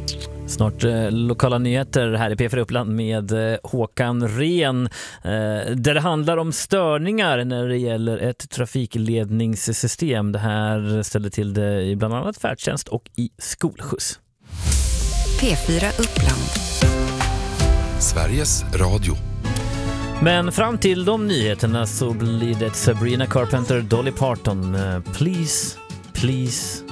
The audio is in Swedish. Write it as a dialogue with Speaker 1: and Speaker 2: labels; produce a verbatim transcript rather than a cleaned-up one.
Speaker 1: Snart eh, lokala nyheter här i P fyra Uppland med eh, Håkan Ren eh, där det handlar om störningar när det gäller ett trafikledningssystem. Det här ställer till det i bland annat färdtjänst och i skolskjuts.
Speaker 2: P fyra Uppland.
Speaker 3: Sveriges Radio.
Speaker 1: Men fram till de nyheterna så blir det Sabrina Carpenter, Dolly Parton, eh, Please, Please